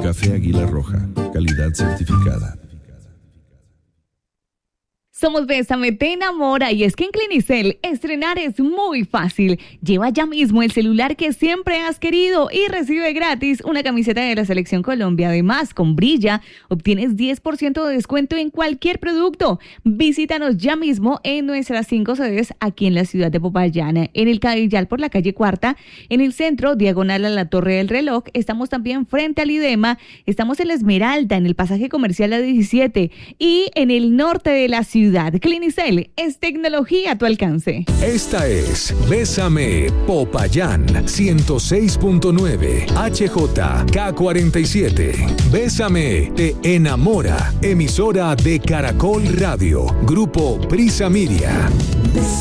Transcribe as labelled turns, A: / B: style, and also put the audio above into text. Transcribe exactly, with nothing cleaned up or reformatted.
A: Café Águila Roja, calidad certificada.
B: Somos Bésame, te enamora, y es que en Clinicel estrenar es muy fácil. Lleva ya mismo el celular que siempre has querido y recibe gratis una camiseta de la Selección Colombia. Además, con Brilla obtienes diez por ciento de descuento en cualquier producto. Visítanos ya mismo en nuestras cinco sedes aquí en la ciudad de Popayán, en el Cadillal por la calle Cuarta, en el centro, diagonal a la Torre del Reloj. Estamos también frente al IDEMA, estamos en la Esmeralda, en el pasaje comercial A diecisiete y en el norte de la ciudad. Clinicel es tecnología a tu alcance.
C: Esta es Bésame Popayán ciento seis punto nueve H J K cuarenta y siete. Bésame te enamora. Emisora de Caracol Radio. Grupo Prisa Media.